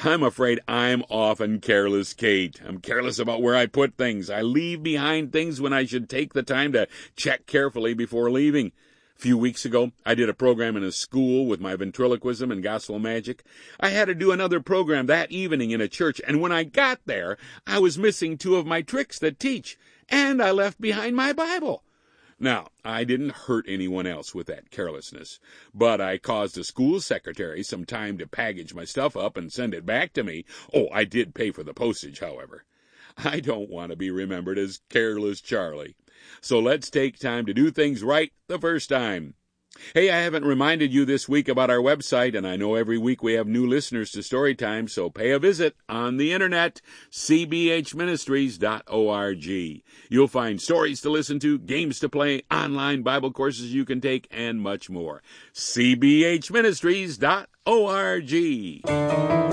I'm afraid I'm often careless, Kate. I'm careless about where I put things. I leave behind things when I should take the time to check carefully before leaving. A few weeks ago, I did a program in a school with my ventriloquism and gospel magic. I had to do another program that evening in a church, and when I got there, I was missing 2 of my tricks that teach, and I left behind my Bible. Now, I didn't hurt anyone else with that carelessness, but I caused a school secretary some time to package my stuff up and send it back to me. Oh, I did pay for the postage, however. I don't want to be remembered as Careless Charlie. So let's take time to do things right the first time. Hey, I haven't reminded you this week about our website, and I know every week we have new listeners to Storytime, so pay a visit on the internet, cbhministries.org. You'll find stories to listen to, games to play, online Bible courses you can take, and much more. cbhministries.org.